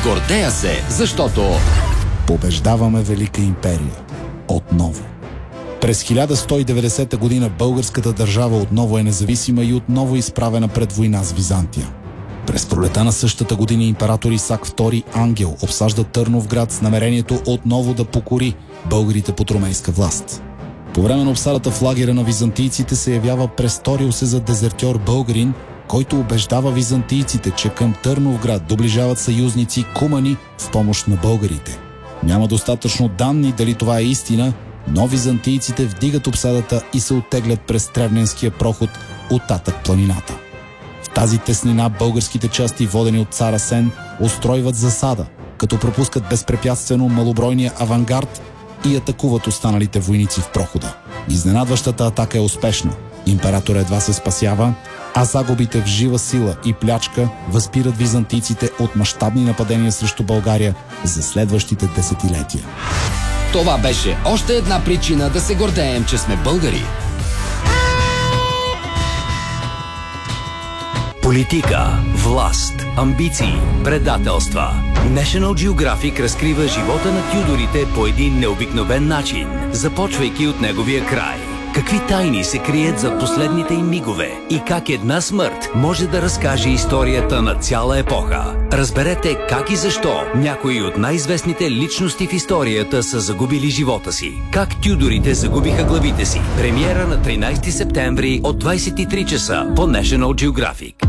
Гордея се, защото побеждаваме велика империя. Отново. През 1190 година българската държава отново е независима и отново изправена пред война с Византия. През пролета на същата година император Исак II Ангел обсажда Търновград с намерението отново да покори българите под ромейска власт. По време на обсадата в лагера на византийците се явява престорил се за дезертьор българин, който убеждава византийците, че към Търновград доближават съюзници кумани в помощ на българите. Няма достатъчно данни дали това е истина, но византийците вдигат обсадата и се оттеглят през Тревненския проход от татък планината. В тази теснина българските части, водени от цар Асен, устройват засада, като пропускат безпрепятствено малобройния авангард и атакуват останалите войници в прохода. Изненадващата атака е успешна. Император едва се спасява, а загубите в жива сила и плячка възпират византийците от мащабни нападения срещу България за следващите десетилетия. това беше още една причина да се гордеем, че сме българи. Политика, власт, амбиции, предателства. National Geographic разкрива живота на Тюдорите по един необикновен начин, започвайки от неговия край. Какви тайни се крият зад последните им мигове и как една смърт може да разкаже историята на цяла епоха. Разберете как и защо някои от най-известните личности в историята са загубили живота си. Как Тюдорите загубиха главите си. Премиера на 13 септември от 23 часа по National Geographic.